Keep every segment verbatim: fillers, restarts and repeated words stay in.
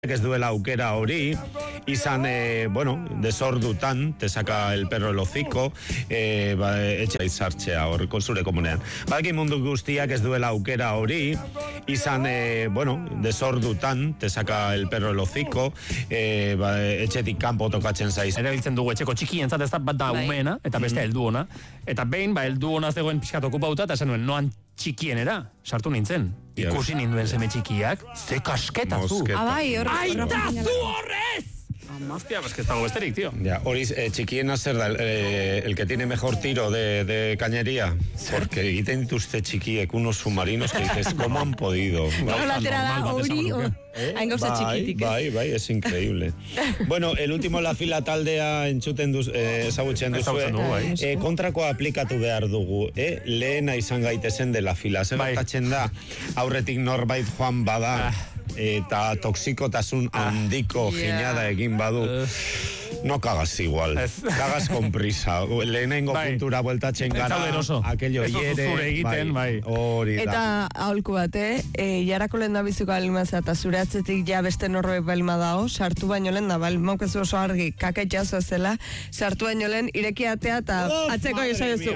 que ez duela aukera hori, izan, eh, bueno, desordutan, te saca el perro el hocico, eh, ba, etxe izartzea horreko zure komunean. Badaki mundu guztiak ez duela aukera hori, izan, eh, bueno, desordutan, te saca el perro el hocico, eh, ba, etxetik kanpo tokatzen zaiz. Erabiltzen dugu etxeko txikientzat ez da bat da umeena, eta beste heldu ona. Eta behin, ba, heldu ona zegoen pixkat okupauta, eta esan nuen, noan txikienera, sartu nintzen. Ikusi ninduen seme txikiak, ze kasketa zu. Abai, horre. Aita zu horrez! Hostia, pues que ez dago besterik, tío. Ya, hori, eh, txikiena zer da, eh, el que tiene mejor tiro de, de cañería. Porque egiten dituzte txikiek unos submarinos que dices, ¿cómo han podido? Nolatera da, hori, hain gauza txikitik. Bai, bai, es increíble. Bueno, el último la fila taldea entzuten duz, eh, ezagutzen duzu, eh, kontrakoa aplikatu behar dugu, eh? Lehena izan gaitezen de la fila. Zer gertatzen da, aurretik norbait joan bada, eta toxikotasun handiko jinada egin badu, no cagas igual, cagas con prisa. Lehenengo pintura bueltatzen gara, aquello hiere, bai, hori da. Eta aholku bate, e, jarako lehen da bizuko alimazea, eta zure atzetik ja beste norroek balima dao, sartu baino lehen da, bal, maukezu oso argi, kaket jazo zela, sartu baino lehen, ireki atea eta atzeko isa jozu.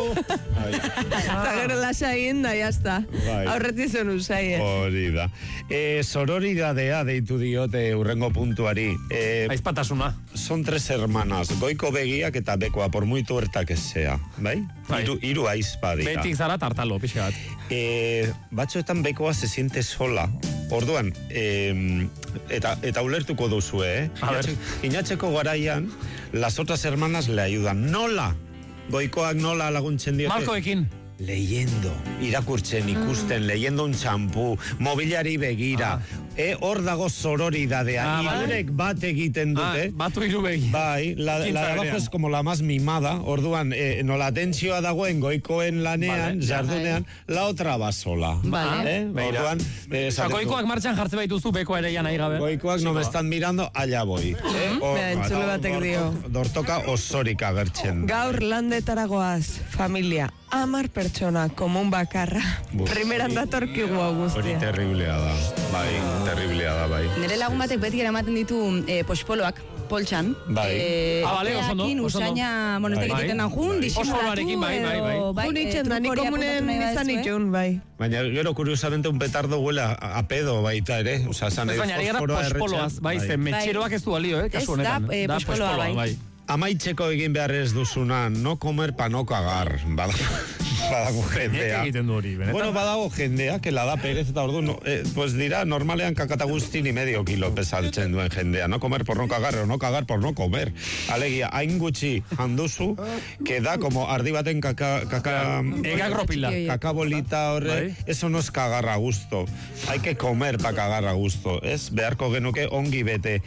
Eta gero lasa egin, da, jazta. Aurreti zen usaie. Hori da. E, sororidadea deitu diote urrengo puntuari. E, Aizpatasuna. Son tres hermanas, Goiko begiak eta Bekoa, por muy tuerta que sea, bai? Iru, iru aizpa dira. Betik zara tartalo, pixegat. E, batzuetan Bekoa se siente sola. Orduan, e, eta, eta ulertuko duzu, eh? Inatzeko garaian, las otras hermanas le ayudan. Nola! Goikoak nola laguntzen diote? Malkoekin. Leyendo, irakurtzen, ikusten, leyendo un champú, mobiliari begira, e, hor dago sororidadea, irurek bat egiten dute. Batu iru begi. Bai, la, la de abajo es como la más mimada, orduan, eh, nola atentzioa dagoen Goikoen lanean, jardunean, la otra va sola. Vale. Orduan, eh, Goikoak martxan jartze baituzu, Bekoa ere nahi gabe. Goikoak no me están mirando, allá voy. Bea, entzule batek dio. Dortoka osorik agertzen. Gaur landetaragoaz, familia. Amar pertsona, komun bakarra. Primeran datorkigu augustia. Hori terriblea da, bai, terriblea da, bai. Nire lagun batek beti eramaten ditu eh, pospoloak, poltsan. Bai. Eh, ah, bale, oso no, oso no. Usaina, bueno, ez egiten dan jun, disimulatu, bai, bai, bai. Junitzen da, ni komunen izan itxun, bai. Baina, gero, kuriosamente, un petardo huele a, a pedo baita ere. Osa, zan ez baina, gara pospoloaz, bai, zen, metxeroak ez du alio, eh, kasu honetan. Ez da, pospoloa, bai. Amaitzeko egin behar ez duzuna, no comer pa no cagar, badago, badago jendea. Egiten du hori, benetan. Bueno, badago jendea, que la da perez eta ordu, no, eh, pues dira, normalean kakata guztin y medio kilo pesaltzen duen jendea, no comer por no cagar, o no cagar por no comer. Alegia, hain gutxi handuzu, que da como ardi baten kaka, kaka, egagropila. Kakabolita horre, eso no es cagar a gusto. Hay que comer pa cagar a gusto, ez? Beharko genuke ongi bete.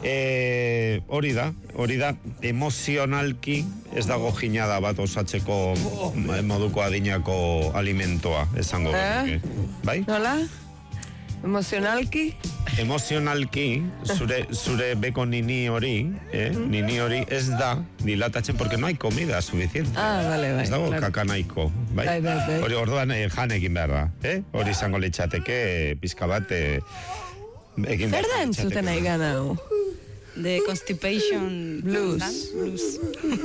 Eh, hori da, hori da, emozionalki ez dago jinada bat osatzeko moduko adinako alimentoa, esango genuke. Bai? Nola? Emozionalki? Emozionalki, zure, zure beko nini hori, eh? Nini hori ez da dilatatzen, porque no hay comida suficiente. Ah, vale, bai. Ez dago claro. kaka nahiko, bai? Bai, bai, bai. Hori orduan eh, janekin behar da, eh? Hori izango litzateke, pizka bat, eh, egin behar. Zer da entzuten nahi gana, hu? The Constipation Blues. Blues.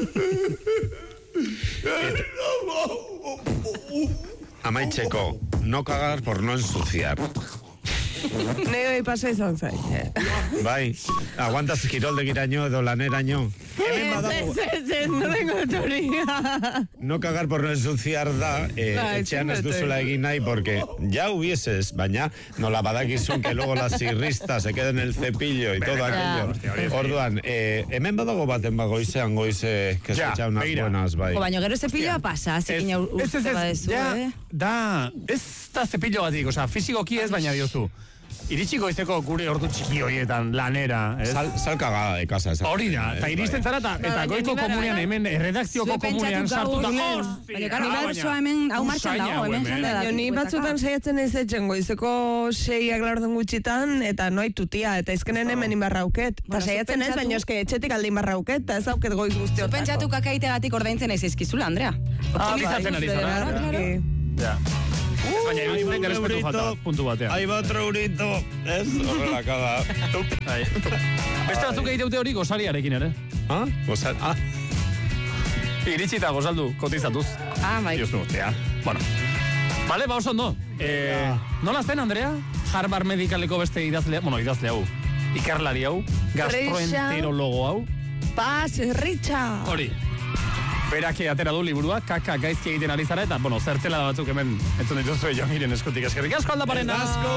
Amaitzeko, no cagar por no ensuciar. Neo y pasa izan zai. Bai, aguantaz kiroldegiraino edo laneraino. Ez, ez, ez, no tengo autoría. No cagar por no ensuciar da, eh, no, etxean ez duzula egin nahi, porque ya hubieses, baina nola badakizun que luego las irristas se queden el cepillo y todo aquello. Orduan, eh, hemen badago baten bagoizean goize, que se echa unas buenas, bai. O baina gero cepilloa pasa, zekin urte badezu, eh? Da, ez da cepillo batik, oza, fizikoki ez baina diozu. Iritsiko izeko gure ordu txiki horietan lanera, ez? Sal, sal cagada de casa. Hori da, eta iristen zara, eta goiko komunean, hemen, erredakzioko komunean sartuta. Baina, unibertsoa hemen, hau martxan dago, hemen jende da. Ni batzutan saiatzen ez etxen goizeko seiak laurden gutxitan, eta noi tutia, eta izkenen hemen inbarrauket. Eta saiatzen ez, baina eske etxetik alde inbarrauket, eta ez auket goiz guztiotako. Pentsatu kakaitegatik ordaintzen ez ezkizula, Andrea. Optimizatzen ari zara. Ja. baina iruditzen errespetu falta, puntu batean. Ahí va otro eurito. Ez, horrelaka da. Beste batzuk egiteute hori gozariarekin ere. Ah? Gozar, ah. Iritsi eta gozaldu, kotizatuz. Ah, bai. Dios guztia. Bueno. Vale, ba oso ondo. Eh, nola zen, Andrea? Harvard Medicaleko beste idazle, bueno, idazle hau. Ikerlari hau. Gastroenterologo hau. Paz, Richa. Hori. Berak atera du liburua, kaka gaizki egiten ari zara, eta, bueno, zertzela da batzuk hemen, entzun dituzu Jon Miren eskutik eskerrik asko aldaparena. Asko.